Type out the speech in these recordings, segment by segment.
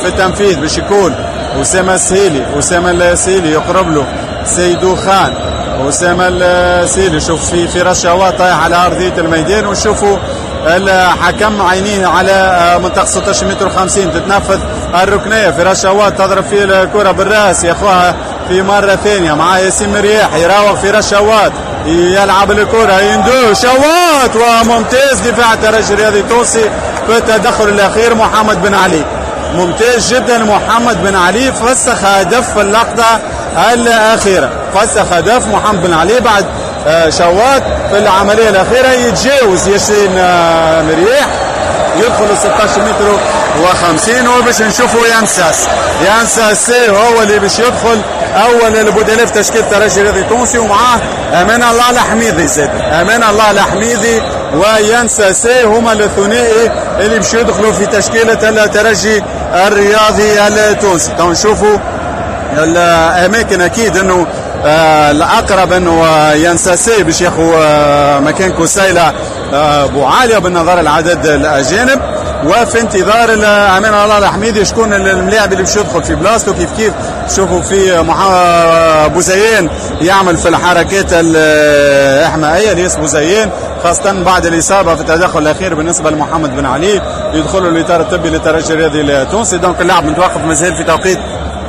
في التنفيذ باش يكون أسامة السهيلي يقرب له سيدو خان. أسامة السهيلي شوف في فراس شواط طايح على أرضية الميدان، ونشوفوا الحكم عينيه على منطقة 16 متر و50 تتنفذ الركنية. فراس شواط تضرب فيه الكرة بالراس ياخوها في مرة ثانية مع ياسين مرياح، يراوغ فراس شواط يلعب الكرة يندو شواط، وممتاز دفاع الترجي الرياضي التونسي في التدخل الأخير. محمد بن علي ممتاز جدا، محمد بن علي فسخ هدف في اللقطة الأخيرة، فسخ هدف محمد بن علي بعد شواط في العملية الأخيرة يتجاوز ياسين مرياح يدخل 16 متر و50. وباش نشوفوا ينساس هو اللي باش يدخل اول البدلاء في تشكيل الترجي الرياضي التونسي، ومعاه امان الله الحميدي زاد، امان الله الحميدي وينساس هما الثنائي اللي باش يدخلوا في تشكيله الترجي الرياضي التونسي. تو نشوفوا الاماكن اكيد انه الاقرب انه ينساسي باش ياخذ مكان كوسيله بوعاليه بالنظر العدد الاجانب، وفي انتظار امان الله الحميدي شكون اللاعب اللي باش يدخل في بلاصتو. كيف تشوفوا في بوزيان يعمل في الحركات الاحمائيه ليس بوزيان، خاصه بعد الاصابه في التدخل الاخير بالنسبه لمحمد بن علي يدخلوا الاطار الطبي للترجي الرياضي التونسي. دونك اللاعب متوقف مازال في توقيت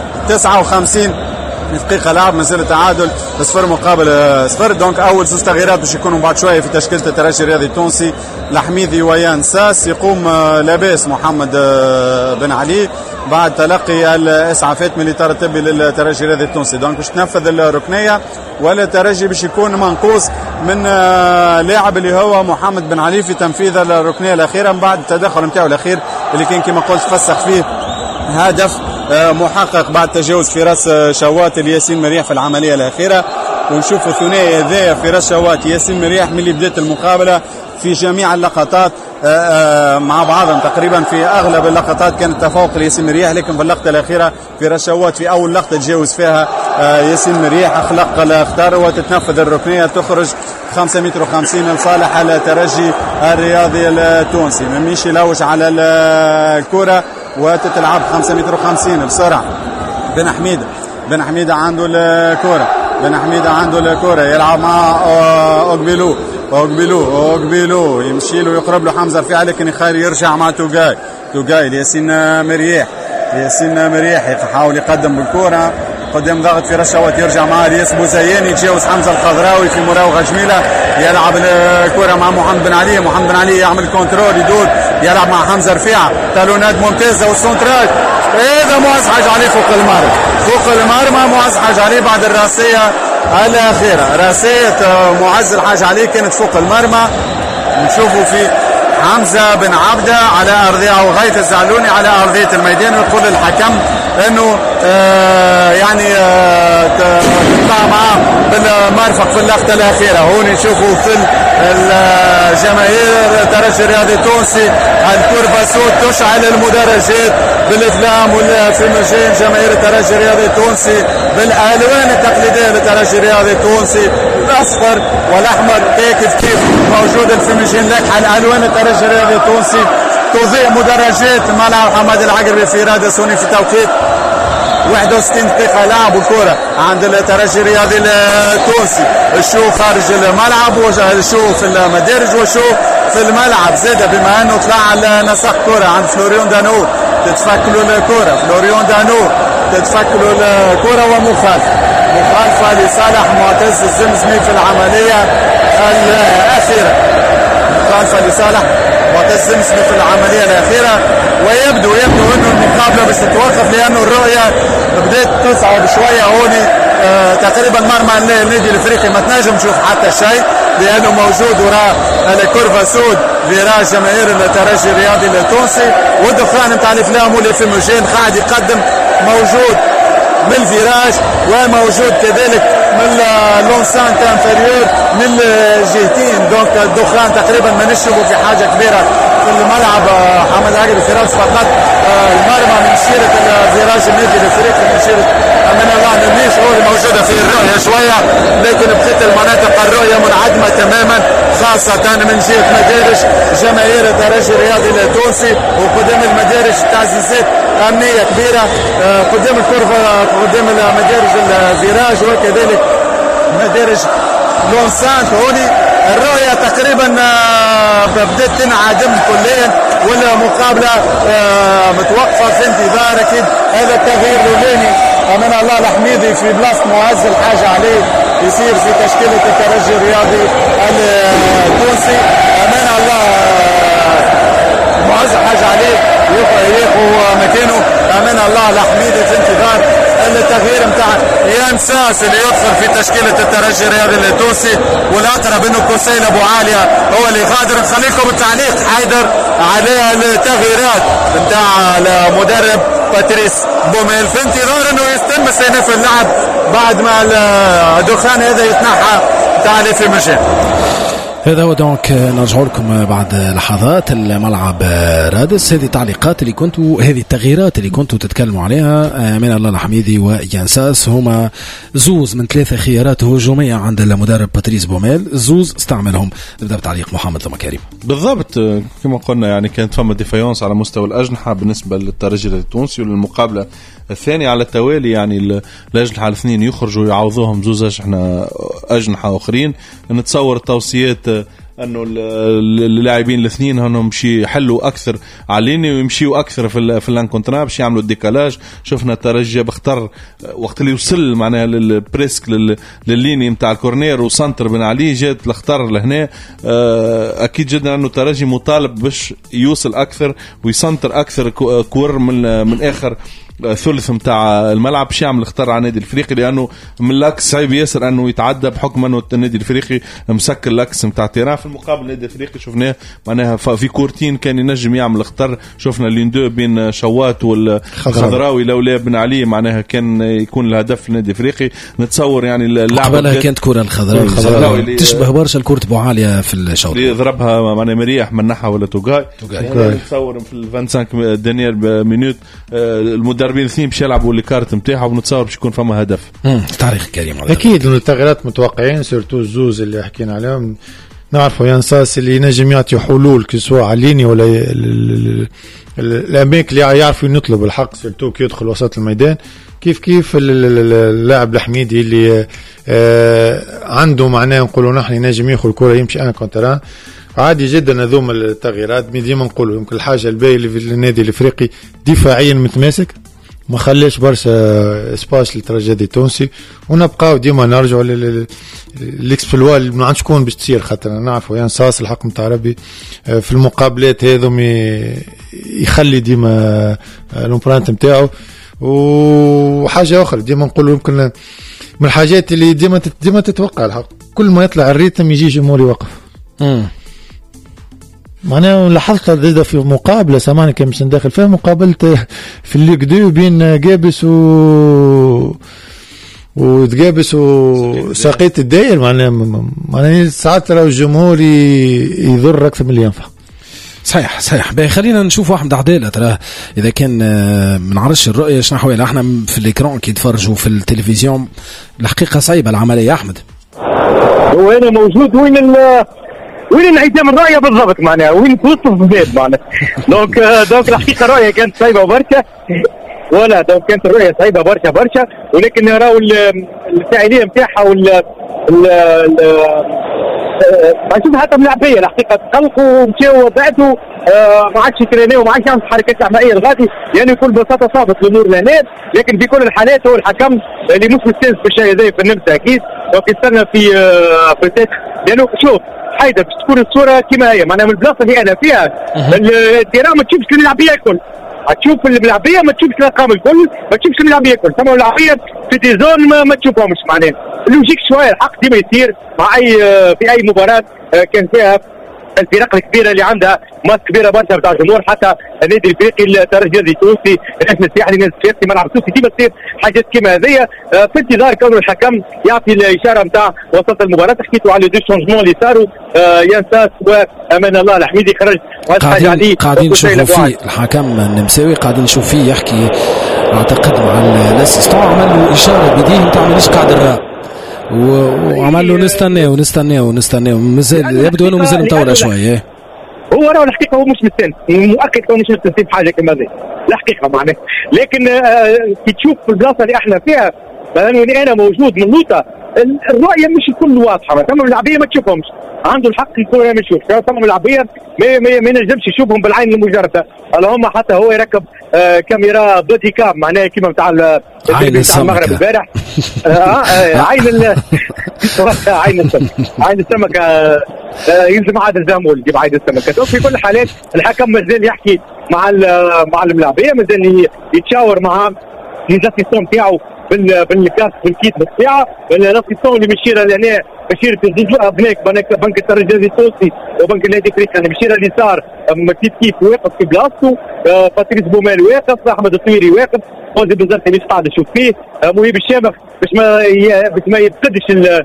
59 دقيقة لعب، مازال التعادل 0 مقابل 0. دونك أول زوج تغييرات باش يكونوا بعد شوية في تشكيلة الترجي الرياضي التونسي، الحميدي وينساس. يقوم لاباس محمد بن علي بعد تلقي الإسعافات من الإطار الطبي للترجي الرياضي التونسي. دونك باش تنفذ الركنية والترجي باش يكون منقوص من لاعب اللي هو محمد بن علي في تنفيذ الركنية الأخيرة من بعد التدخل نتاعو الأخير اللي كان كما قلت فسخ فيه هدف محقق بعد تجاوز فراس شواط الياسين مريح في العملية الأخيرة. ونشوف الثنائي هذايا فراس شواط ياسين مريح من اللي بدات المقابلة في جميع اللقطات مع بعضهم تقريبا، في أغلب اللقطات كانت تفوق لياسين مريح، لكن في اللقطة الأخيرة فراس شواط في أول لقطة تجاوز فيها ياسين مريح أخلق الأخطار وتتنفذ الركنية تخرج 5 متر و50 لصالح الترجي الرياضي التونسي. مميش يلوج على الكرة وتتلعب 5 متر و50 بسرعة. بن حميدة عنده الكرة يلعب مع أوغبيلو يمشي له يقرب له حمزة رفيع لكن يخير يرجع مع توغاي لياسين مريح يحاول يقدم بالكرة قدام ضغط في رشوات يرجع مع الياس بوزيان يتجاوز حمزة الخضراوي في مراوغة جميلة يلعب الكرة مع محمد بن علي يعمل كنترول يدود يلعب مع حمزة رفيعة تالونات ممتازة والسونتراج هذا معز حاج عليه فوق المرمى معز حاج عليه بعد الراسية الأخيرة. راسية معز الحاج عليه كانت فوق المرمى. نشوفوا في حمزة بن عبدة على أرضية أو غاية الزعلوني على أرضية الميدان ويقول الحكم أنه يعني تطلع معه بالمرفق في اللقطة الأخيرة. هون نشوفوا في الجماهير الترجي الرياضي التونسي الكرة سود تشعل المدرجات بالإفلام والفيمجين. جماهير الترجي الرياضي التونسي بالألوان التقليدية للترجي الرياضي التونسي الأصفر والأحمر كيف موجود الفيمجين لكحة الألوان الترجي الرياضي التونسي تضيء مدرجات ملعب حماد العقربي في رادس هوني في توقيت 61 دقيقة لعب الكرة عند الترجي الرياضي التونسي. الشو خارج الملعب والشو في المدارج والشو في الملعب زاد بما انه طلع على نسق كرة عند فلوريون دانو تتفكلوا الكرة ومخالفة لصالح معتز الزمزمي في العملية الأخيرة. ويبدو انه المقابله باش تتوقف لانه الرؤيه بدات تصعب شويه هوني تقريبا مرمى النادي الافريقي ما تنجم تشوف حتى شيء لانه موجود وراء الكرفه سود فراج جماهير الترجي الرياضي التونسي والدخان نتاع الافلام والفيموجين قاعد يقدم موجود من الفيراج وموجود كذلك من لونسانت انفيريور من الجهتين. دونك الدخان تقريبا ما نشوفوا في حاجه كبيره في الملعب حمد العقربي فراس فقط المرمى من شيره الفيراج النادي الافريقي من شيره من الله نميش هو موجوده في الرؤيه شويه لكن بقيه المناطق الرؤيه منعدمه تماما وخاصة من جهة مدارج جماهير الترجي الرياضي التونسي، وقدام المدارج تعزيزات أمنية كبيرة قدام الكرة، قدام مدارج الفيراج وكذلك مدارج لونسانت. هوني الرؤية تقريبا بدأت تنعدم كليا، والمقابلة متوقفة في انتظار أكيد هذا التغيير الأولاني من الله الحميدي في بلاصة معز الحاجة عليه يصير في تشكيلة الترجي الرياضي التونسي. أمان الله معز الحاجة عليه ياخذ مكانه أمان الله الحميدي في انتظار التغيير متاع ينساس اللي يدخل في تشكيلة الترجي الرياضي التونسي، والأقرب انه كوسيل أبو عالية هو اللي غادر. نخليكم التعليق حيدر على التغييرات متاع المدرب باتريس بوميل في انتظار انه يستلم استئناف اللعب بعد ما الدخان هذا يتنحى تعالي في مجال. هذا هو دونك نرجع لكم بعد لحظات. الملعب رادس، هذه التعليقات اللي كنتوا، هذه التغييرات اللي كنتوا تتكلموا عليها من الله الحميدي وينساس، هما زوز من 3 خيارات هجومية عند المدرب باتريس بوميل، زوز استعملهم. نبدأ بتعليق محمد ثم كريم. بالضبط كما قلنا، يعني كانت فما ديفايونس على مستوى الأجنحة بالنسبة للترجي التونسي، والمقابلة الثانية على التوالي يعني الأجنحة الاثنين يخرجوا يعوضوهم زوز أجنحة أخرين. نتصور التوصيات انه اللاعبين الاثنين هنهم مشي يحلوا اكثر عليني ويمشيوا اكثر في الانكونترا باش يعملوا الديكالاج. شفنا الترجي بختار وقت اللي وصل معناها للبريسك للليني نتاع الكورنير وسنتر بن علي جات الاختار لهنا. اكيد جدا انه الترجي مطالب باش يوصل اكثر ويسنتر اكثر كور من اخر ثلث متاع الملعب باش يعمل اختار على النادي الافريقي، لانه من الاكس صعيب ياسر انه يتعدى بحكم انه النادي الافريقي مسكر الاكس متاع تيران. في المقابل النادي الافريقي شفناه معناها في كورتين كان ينجم يعمل اختار. شفنا ليندو بين شوات والخضراوي لولا بن علي معناها كان يكون الهدف للنادي الافريقي. نتصور يعني اللعبه كانت كره الخضراوي تشبه برشا الكره بو عاليه في الشوط اللي ضربها معناها مريح منحها ولا توغاي. نتصور في 25 دنيا مينوت المدربين الاثنين باش يلعبوا الكارت نتاعهم ونتصور باش يكون فما هدف. تاريخ كريم اكيد انه التغييرات متوقعين، سيرتو الزوز اللي حكينا عليهم. نعرفوا ينساس اللي ينجم يعطي حلول كسوا على الليني ولا الاماكن اللي يعرفوا نطلب الحق، سيرتو كي يدخل وسط الميدان. كيف اللاعب الحميدي اللي عنده معناه نقولوا نحن ينجم ياخذ الكره يمشي ان كونتران عادي جدا. هذوما التغييرات ديما نقولوا يمكن الحاجه الباهيه اللي في النادي الافريقي دفاعيا متماسك، ما خليش برشا اسباس للترجي التونسي، ونبقاو ديما نرجعوا للاكسبلوا اللي ما عادش تكون باش تصير. خاطر نعرفوا ينساس الحق نتاع ربي في المقابلات هذوم يخلي ديما الامبرانت نتاعو. وحاجه اخرى ديما نقولوا يمكن من الحاجات اللي ديما تتوقع الحق كل ما يطلع الريتم يجي جمهور يوقف. معناه لاحظت هذا في مقابله سامعني كان مش ندخل فيها مقابله في الليغ 2 بين جابس وتجابس وساقية الداير. معناه ساعات لو الجمهور يضر اكثر من اللي ينفع. صحيح. خلينا نشوف احمد عدالة ترى اذا كان من عرش الرؤيه شنو حوالي احنا في الاكران كي يتفرجوا في التلفزيون. الحقيقه صعيبه العمليه. احمد هو هنا موجود وين انعدام الرؤيه بالضبط معناها وين في وسط البلاد معناها. دونك الحقيقه الرؤيه كانت صعيبه برشا، ولا دونك كانت الرؤيه صعيبه برشا، ولكن راهو الفاعليه نتاعها شوف حتى ملاعبيه الحقيقه تقلقوا ومشاو بعدوا ما عادش يترينيو وما عادش يعمل حركات عمائيه الغادي، يعني بكل بساطه صابت الامور لهنا. لكن في كل الحالات هو الحكم اللي مش مستانس بالشيء هذا في النمسا اكيد. دونك يستنى في التاريخ، لانه شوف حيدر باش تكون الصوره كما هي معناها من البلاصه اللي انا فيها التيران ما تشوفش الملاعبيه الكل، تشوف الملاعبيه ما تشوفش الارقام الكل، ما تشوفش الملاعبيه الكل. ثم الملاعبيه في دي زون ما تشوفهمش معناها. اللوجيك شويه الحق ديما يصير مع في اي مباراه كان فيها الفرق الكبيره اللي عندها ماس كبيره برشا بتاع الجمهور. حتى النادي الافريقي الترجي التونسي النادي الساحلي النادي السياسي ملعب التونسي ديما تصير حاجات كيما هذيا في انتظار كون الحكم يعطي الاشاره نتاع وسط المباراه. حكيتوا على دو شونجمون اللي صاروا ينساس وامان الله الحميدي خرج قاعدين نشوفوا فيه الحكم النمساوي قاعدين نشوف فيه يحكي اعتقد مع الاسيستون عمل له اشاره بيديه نتاع مانيش قاعد وعمل له نستناو مازال يبدو انه مازال مطوله شويه. هو راه الحقيقه هو مش مستني، مؤكد انه مش مستني بحاجه كما هذه الحقيقه معناه. لكن كي تشوف في البلاصه اللي احنا فيها مثلا انا موجود من لوطا، الرؤيه مش كل واضحه، ثم اللاعبيه ما تشوفهمش، عنده الحق يكون ما يشوفش، ثم اللاعبيه ما ينجمش يشوفهم بالعين المجرده، اللهم حتى هو يركب كاميرا بودي كام معناها كيما نتاع المغرب البارح. عين السمك يلزم عاد الزامول يجيب عين السمكه. في كل الحالات الحكم مازال يحكي مع الملاعبيه، مازال يتشاور مع الاسيستون نتاعو بالكاس بالكيت بالساعه، الاسيستون اللي مشيره لهنا مشيره الزوج بنك الترجي التونسي وبنك النادي الافريقي مشيره اليسار، كيف واقف في بلاصته، باتريس بومال واقف، احمد الطويري واقف، فوزي بزرتي مش قاعد يشوف فيه، مهيب الشامخ باش ما يفقدش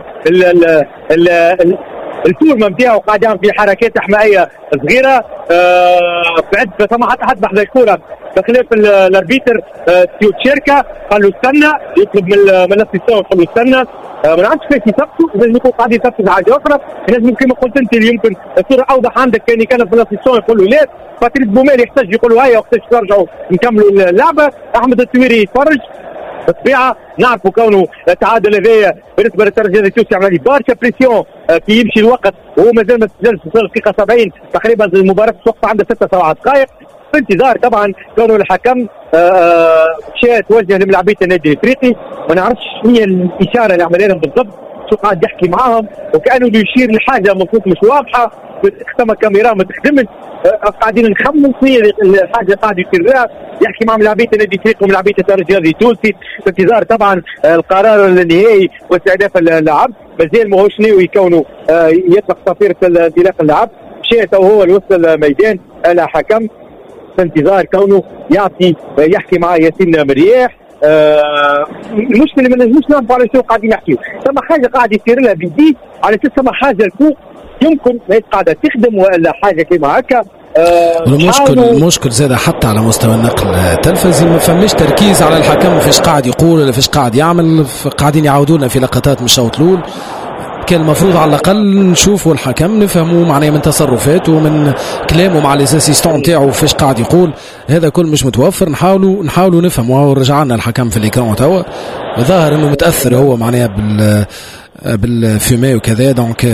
الفورمه نتاعو، قاعد يعمل في حركات حمائيه صغيره. بعد ثم حتى بحذا الكره بخلاف الاربيتر تشيركا قال له استنى، يطلب من الاسيستون قال له استنى، ما نعرفش كيف يسقطوا، لازم يكون قاعد يسقط حاجه اخرى، لازم كما قلت انت اللي يمكن الصوره اوضح عندك كان في الاسيستون يقول له لا، باتريس بومال يحتاج يقول له هيا وقتاش ترجعوا نكملوا اللعبه، احمد التويري يتفرج. بالطبيعه نعرفوا كونه التعادل هذايا بالنسبه للترجي التونسي عمل برشا بريسيون كي يمشي الوقت وهو مازال ما سجلش في الدقيقه 70 تقريبا، المباراه وقتها عندها 6-7 دقائق في انتظار طبعا كونه الحكم مشى توجه لملاعبيه النادي الافريقي، ما نعرفش شنو هي الاشاره اللي عملها لهم بالضبط، شو قاعد يحكي معاهم وكانه يشير لحاجه المفروض مش واضحه، ثم كاميرا ما تخدمش، قاعدين نخمم في الحاجه قاعد يصير لها، يحكي مع ملاعبيه النادي الافريقي وملاعبيه الترجي التونسي في انتظار طبعا القرار النهائي واستهداف اللعب، مازال ماهوش ناوي كونه يطلق صفيره انطلاق اللعب، مشى هو لوسط الميدان الحكم في انتظار كونه يحكي مع ياسين مرياح. المشكله ما نجموش نعرفوا على شنو قاعدين يحكيوا، ثم حاجه قاعد يصير لها بيدي على اساس ثم حاجه الفوق يمكن ما قاعده تخدم ولا حاجه كيما هكا. المشكل زاد حتى على مستوى النقل التلفزي ما فماش تركيز على الحكم فيش قاعد يقول ولا فيش قاعد يعمل، قاعدين يعاودونا في لقطات من الشوط الاول، كان المفروض على الاقل نشوفوا الحكم نفهموا معناه من تصرفاته ومن كلامه مع ليزاسيستون نتاعو فاش قاعد يقول، هذا كل مش متوفر، نحاولوا نفهموا. رجعنا الحكم في الاكران توا ظاهر انه متاثر هو معناه بالفيمي وكذا، دونك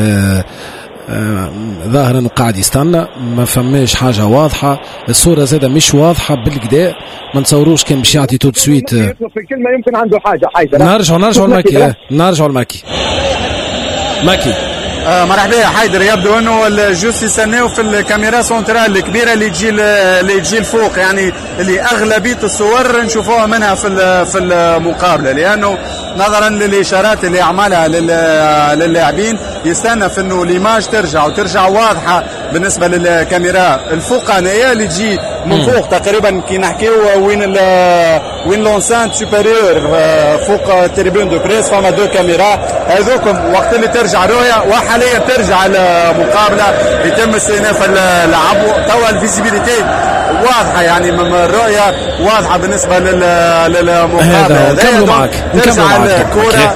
ظاهر انه قاعد يستنى، ما فماش حاجه واضحه، الصوره زاده مش واضحه بالكدا، ما نتصوروش كان باش يعطي تو سويت في الكلمه يمكن عنده حاجه نرجعوا الماكي ماكي. مرحبا يا حيدر، يبدو انه الجوس يستناو في الكاميرا سونترال الكبيره اللي تجي الفوق، يعني اللي اغلبيه الصور نشوفوها منها في المقابله، لانه نظرا للاشارات اللي عملها للاعبين يستنى في انه ليماج ترجع واضحه بالنسبه للكاميرا الفوقانيه اللي تجي من فوق تقريبا كي نحكيو وين لونسانت سوبيريور فوق التريبون دو بريس، فما دو كاميرا هذوكم وقت اللي ترجع رؤيه، وحاليا ترجع المقابله يتم استئناف اللعب، توا الفيزيبيليتي واضحه، يعني الرؤيه واضحه بالنسبه للمقابله. نكملوا معك ترجع الكره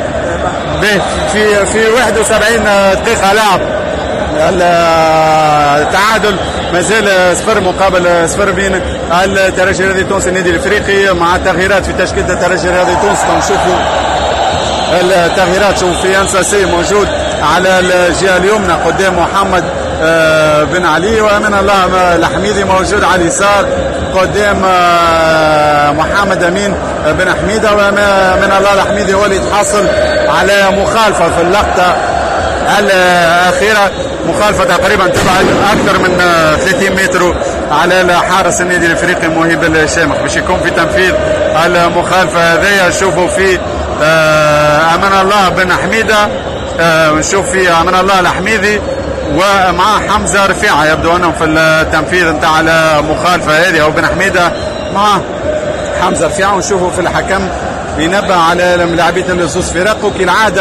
في 71 دقيقه لعب، التعادل مازال 0 مقابل 0 بين الترجي الرياضي التونسي النادي الافريقي، مع تغييرات في تشكيله الترجي الرياضي التونسي. نشوفوا التغييرات، شوف في انساسي موجود على الجهه اليمنى قدام محمد بن علي، ومن الله الحميدي موجود على اليسار قدام محمد امين بن حميده، ومن الله الحميدي هو اللي يتحصل على مخالفه في اللقطه الاخيره، مخالفه تقريبا تبعد اكثر من 30 متر على حارس النادي الافريقي مهيب الشامخ باش يكون في تنفيذ المخالفه هذه. نشوفوا في امان الله بن حميده، نشوف في امان الله الحميدي ومع حمزه رفيعه، يبدو انهم في التنفيذ نتاع المخالفه هذه، او بن حميده مع حمزه رفيعه. ونشوفوا في الحكم ينبه على لاعبيه الزوز فرق، وكالعاده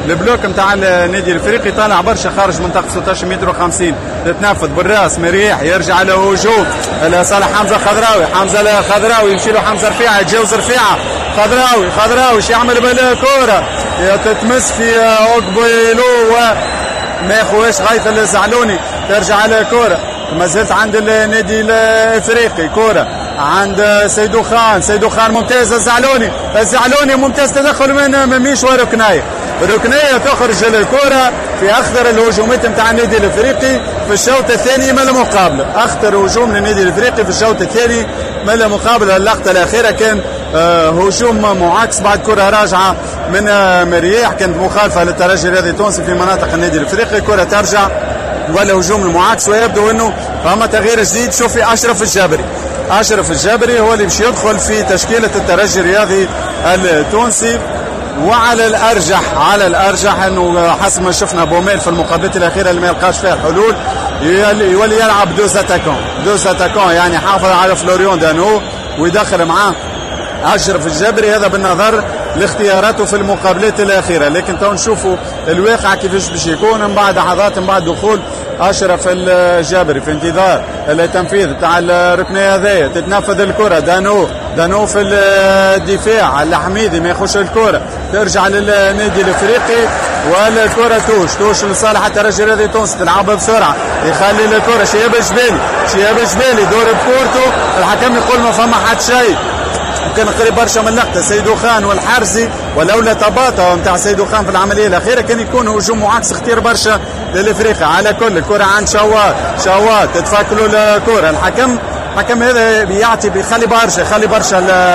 البلوك نتاع النادي الافريقي طالع برشا خارج منطقه 16 متر و50 تتنفذ بالراس مريح يرجع لهجوم لصالح حمزه خضراوي. حمزه الخضراوي يمشي له حمزه رفيعه يتجاوز رفيعه خضراوي شو يعمل بالكره تتمس في اوكبيلو وما يخويش غايث الزعلوني ترجع على كره ما زلت عند النادي الافريقي كره عند سيدو خان ممتاز الزعلوني ممتاز تدخل من مميش وركنيه تخرج الكره في اخطر الهجومات نتاع النادي الافريقي في الشوط الثاني من المقابله. اخطر هجوم للنادي الافريقي في الشوط الثاني من المقابله. اللقطه الاخيره كان هجوم معاكس بعد كره راجعه من مريح كانت مخالفه للترجي الرياضي التونسي في مناطق النادي الافريقي. كره ترجع ولا هجوم المعاكس ويبدو انه فما تغيير جديد. شوفي اشرف الجابري هو اللي باش يدخل في تشكيله الترجي الرياضي التونسي. وعلى الارجح انه حسب ما شفنا بوميل في المقابلات الاخيره اللي ما يلقاش فيها الحلول يولي يلعب دوز اتاكون يعني حافظ على فلوريون دانو ويدخل معاه اشرف الجابري. هذا بالنظر لاختياراته في المقابلات الاخيره. لكن تو نشوفوا الواقع كيفاش باش يكون من بعد لحظات من بعد دخول اشرف الجابري في انتظار التنفيذ تاع الركنيه هذيا. تتنفذ الكره دانو في الدفاع الحميدي ما يخش الكره ترجع للنادي الافريقي والكره توش لصالح الترجي الرياضي التونسي تلعبها بسرعه يخلي الكره شياب جبالي دور بكورته الحكم يقول ما فما حد شيء. كان قريب برشا من اللقطه سيدو خان والحارزي ولولا تباطؤ نتاع سيدو خان في العمليه الاخيره كان يكون هجوم معاكس اختيار برشا للافريقيا. على كل الكره عند شوات تتفكلوا الكره الحكم هذا بيعطي بيخلي برشا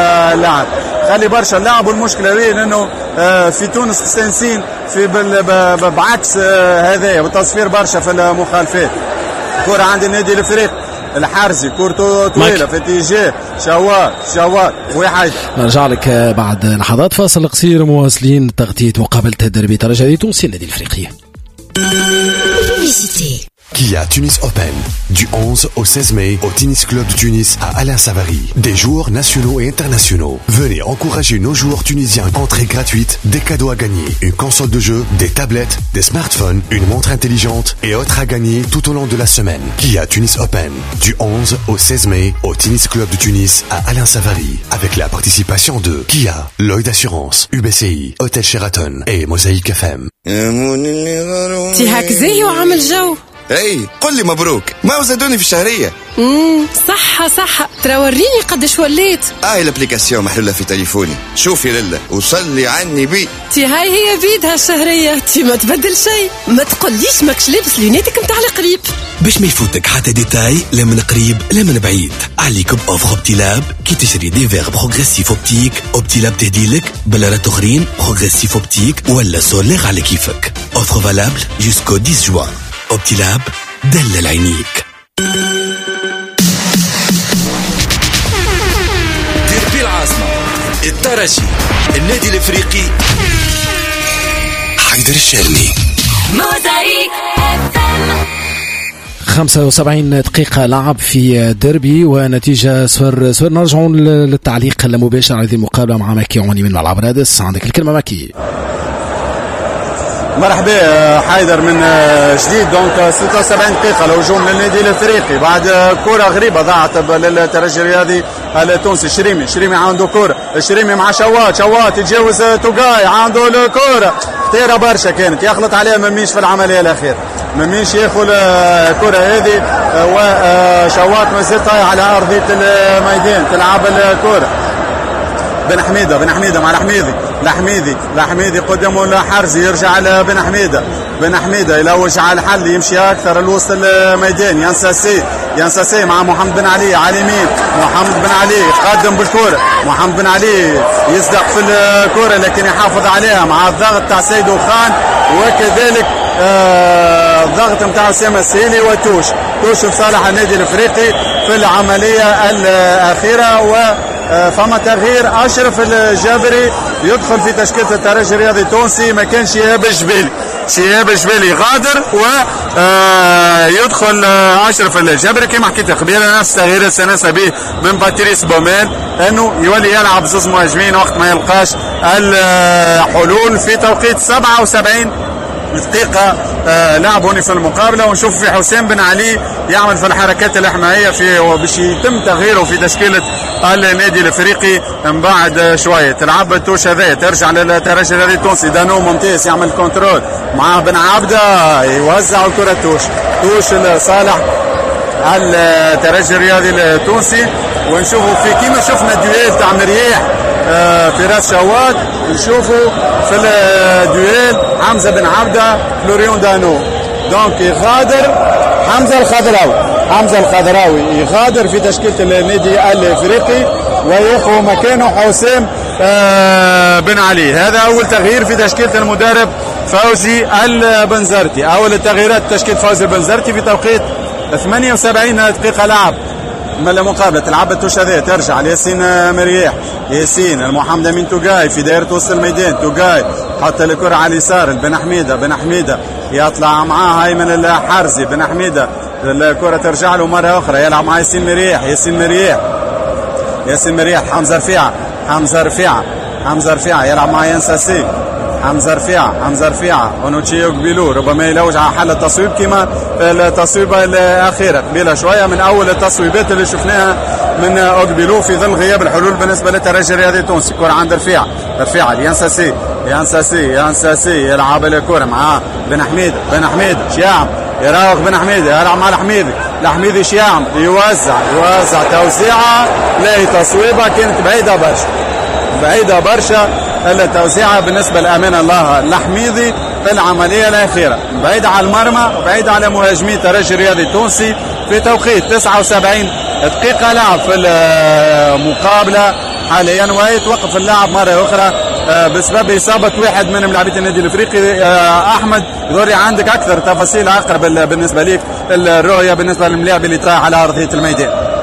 اللاعب والمشكله وين انه في تونس مستانسين في بعكس هذايا وتصفير برشا في المخالفات. كره عند النادي الافريقي الحارزي كورته طويله في اتجاه شوات واحد. نرجع لك بعد لحظات فاصل قصير مواصلين تغطيه مقابله الدربي الترجي التونسي النادي الافريقي. Kia Tunis Open, du 11 au 16 mai au Tennis Club de Tunis à Alain Savary. Des joueurs nationaux et internationaux. Venez encourager nos joueurs tunisiens. Entrée gratuite, des cadeaux à gagner, une console de jeu, des tablettes, des smartphones, une montre intelligente et autres à gagner tout au long de la semaine. Kia Tunis Open, du 11 au 16 mai au Tennis Club de Tunis à Alain Savary. Avec la participation de Kia, Lloyd Assurance, UBCI, Hôtel Sheraton et Mosaïque FM. تهاك زي وعمل جو. اي قل لي مبروك ما وزدوني في الشهرية. صح ترى وريني قدش وليت. الابليكاسيون محلولة في تليفوني. شوفي لله وصلي عني بي. هاي هي بيدها الشهرية. ما تبدل شيء. ما تقوليش ماكش لابس لونيتك متاع القريب باش ما يفوتك حتى ديتاي لا من قريب لا من بعيد. عليكم اوفر اوبتيلاب كي تشري دي فيغ بروغريسيف اوبتيك. اوبتيلاب تهديلك بلارات اخرين بروغريسيف اوبتيك ولا سولير على كيفك. اوفر فالابل جوسكو 10 جوان. اوبتيلاب دلل عينيك. ديربي العاصمة الترجي النادي الافريقي حيدر الشرني موزايك FM. 75 دقيقة لعب في ديربي ونتيجة صفر. نرجعون للتعليق المباشر على هذه المقابلة مع ماكي عوني من ملعب رادس. عندك الكلمة ماكي. مرحبا حيدر من جديد. دونك 76 دقيقة الهجوم للنادي الافريقي بعد كرة غريبة ضاعت للترجي الرياضي التونسي. شريمي عنده كرة. شريمي مع شوات يتجاوز توغاي عنده الكرة خطيرة برشا كانت يخلط عليها مميش في العملية الأخيرة. مميش ياخذ الكرة هذه وشوات مازال طايح على أرضية الميدان تلعب الكرة. بن حميدة مع الحميدي قدامه الحرزي يرجع على بن حميدة يلوج على الحل يمشي أكثر الوسط الميدان. ينساسي مع محمد بن علي على اليمين. محمد بن علي يقدم بالكرة. محمد بن علي يصدق في الكرة لكن يحافظ عليها مع الضغط تاع سيدو خان وكذلك الضغط نتاع أسامة السهيلي وتوش لصالح النادي الافريقي في العملية الأخيرة. فما تغيير أشرف الجابري يدخل في تشكيلة الترجي الرياضي التونسي. ما كانش إيهاب الجبالي شهاب الجبالي غادر ويدخل اشرف الجبري كما حكيت قبيله. نفس تغيير السنه به من باتريس بوميل انه يولي يلعب زوز مهاجمين وقت ما يلقاش الحلول في توقيت 77 دقيقة لعب هنا في المقابلة. ونشوف في حسين بن علي يعمل في الحركات الإحمائية باش يتم تغييره في تشكيلة النادي الافريقي من بعد شوية. تلعب التوش هذايا ترجع للترجي التونسي. دانو ممتاز يعمل كنترول مع بن عبده يوزع الكرة توش لصالح الترجي الرياضي التونسي. ونشوفوا في كيما شفنا الدويل تاع مرياح فراس شواد نشوفوا في الدويل حمزه بن عبده فلوريون دانو. دونك يغادر حمزه الخضراوي يغادر في تشكيله النادي الافريقي وياخذ مكانه حسام بن علي. هذا اول تغيير في تشكيله المدرب فوزي البنزرتي. اول التغييرات تشكيله فوزي البنزرتي في توقيت 78 دقيقه لعب من المقابله. تلعب التوشاذيه ترجع لياسين مرياح. ياسين المحمد امين توجاي في دائره وسط الميدان. توجاي حط الكره على اليسار بن حميده يطلع معاه هيمن الحارزي. بن حميده الكره ترجع له مره اخرى يلعب مع ياسين مرياح حمزه رفيعه يلعب مع ينساسي. حمزه رفيعه ونوتشي يقبلو ربما يلوج على حل التصويب كما التصويبه الاخيره قبيله شويه من اول التصويبات اللي شفناها من اقبلو في ظل غياب الحلول بالنسبه للترجي الرياضي التونسي. كره عند رفيعه ينساسي يلعب الكره مع بن حميد شيعم يراوغ بن حميده يلعب مع الحميدي شيعم يوزع توزيعه لا تصويبه كانت بعيده برشا التوزيعه بالنسبه لامان الله الحميدي في العمليه الاخيره. بعيد على المرمى بعيد على مهاجمي الترجي الرياضي التونسي في توقيت 79 دقيقه لعب في المقابله حاليا. ويتوقف اللاعب مره اخرى بسبب اصابه واحد من لاعبي النادي الافريقي. احمد ذوري عندك اكثر تفاصيل اقرب بالنسبه ليك الرؤيه بالنسبه للاعب اللي طاح على ارضيه الميدان.